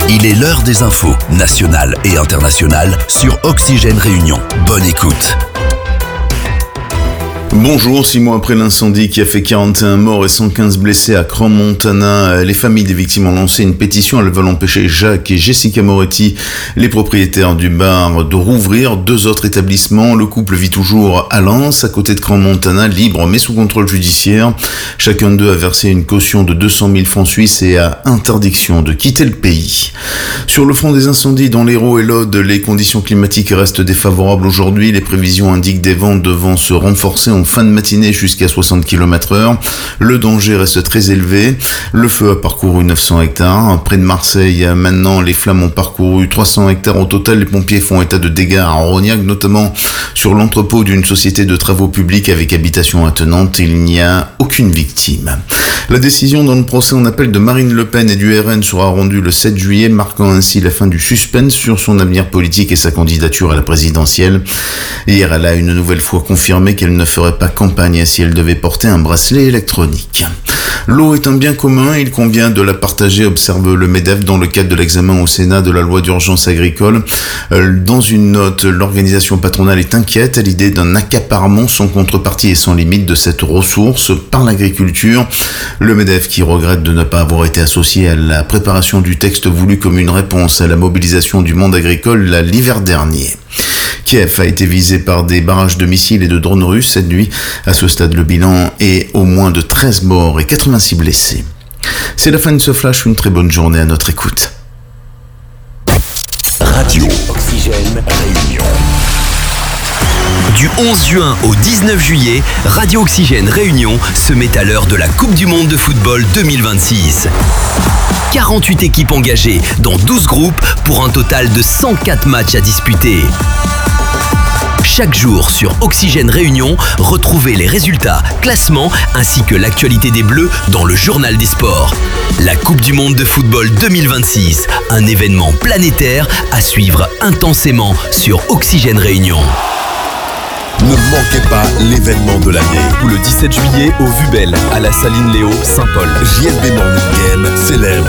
Il est l'heure des infos, nationales et internationales, sur Oxygène Réunion. Bonne écoute. Bonjour, 6 mois après l'incendie qui a fait 41 morts et 115 blessés à Crans-Montana, les familles des victimes ont lancé une pétition. Elles veulent empêcher Jacques et Jessica Moretti, les propriétaires du bar, de rouvrir 2 autres établissements. Le couple vit toujours à Lens, à côté de Crans-Montana, libre mais sous contrôle judiciaire. Chacun d'eux a versé une caution de 200 000 francs suisses et a interdiction de quitter le pays. Sur le front des incendies dans l'Hérault et l'Aude, les conditions climatiques restent défavorables aujourd'hui. Les prévisions indiquent des vents devant se renforcer en fin de matinée jusqu'à 60 km/h. Le danger reste très élevé. Le feu a parcouru 900 hectares. Près de Marseille, maintenant, les flammes ont parcouru 300 hectares au total. Les pompiers font état de dégâts à Rognac, notamment sur l'entrepôt d'une société de travaux publics avec habitation attenante. Il n'y a aucune victime. La décision dans le procès en appel de Marine Le Pen et du RN sera rendue le 7 juillet, marquant ainsi la fin du suspense sur son avenir politique et sa candidature à la présidentielle. Hier, elle a une nouvelle fois confirmé qu'elle ne ferait pas campagne si elle devait porter un bracelet électronique. L'eau est un bien commun, il convient de la partager, observe le MEDEF dans le cadre de l'examen au Sénat de la loi d'urgence agricole. Dans une note, l'organisation patronale est inquiète à l'idée d'un accaparement sans contrepartie et sans limite de cette ressource par l'agriculture. Le MEDEF qui regrette de ne pas avoir été associé à la préparation du texte voulu comme une réponse à la mobilisation du monde agricole l'hiver dernier. Kiev a été visé par des barrages de missiles et de drones russes cette nuit. À ce stade, le bilan est au moins de 13 morts et 86 blessés. C'est la fin de ce flash, une très bonne journée à notre écoute. Radio Oxygène Réunion. Du 11 juin au 19 juillet, Radio Oxygène Réunion se met à l'heure de la Coupe du Monde de football 2026. 48 équipes engagées dans 12 groupes pour un total de 104 matchs à disputer. Chaque jour sur Oxygène Réunion, retrouvez les résultats, classements ainsi que l'actualité des Bleus dans le journal des sports. La Coupe du Monde de football 2026, un événement planétaire à suivre intensément sur Oxygène Réunion. Ne manquez pas l'événement de l'année. Le 17 juillet au Vubel, à la Saline Léo, Saint-Paul. JLB Morning Game célèbre